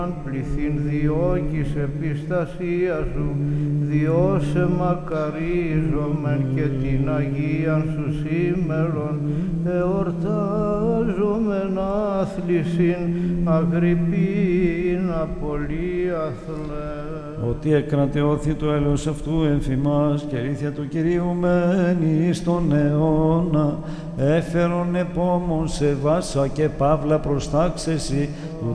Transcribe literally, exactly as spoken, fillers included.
πληθύν διώκης επιστασία σου, διώσε μακαρίζομεν και την Αγίαν σου σήμερον, εορτάζομεν άθλησιν Αγρυππήν απολύαθλε. Ότι εκρατεώθη το έλεος αυτού εμφημάς και αλήθεια του Κυρίου μένει στον αιώνα, έφερον επόμων σε βάσα και παύλα προστάξεση